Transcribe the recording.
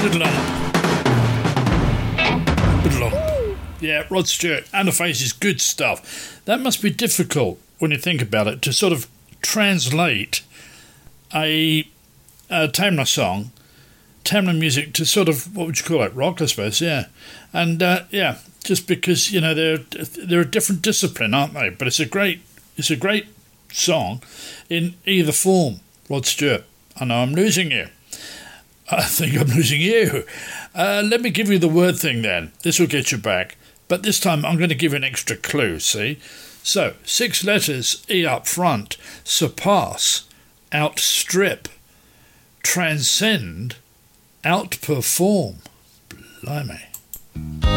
Lump. Lump. Yeah, Rod Stewart and the Faces, good stuff. That must be difficult when you think about it to sort of translate a Tamla song, Tamla music to sort of, what would you call it, rock, I suppose, yeah. And yeah, just because, you know, they're a different discipline, aren't they? But it's a great song in either form. Rod Stewart, I know I'm losing you. I think I'm losing you. Let me give you the word thing then. This will get you back. But this time I'm going to give you an extra clue, see? So, 6 letters, E up front. Surpass, outstrip, transcend, outperform. Blimey.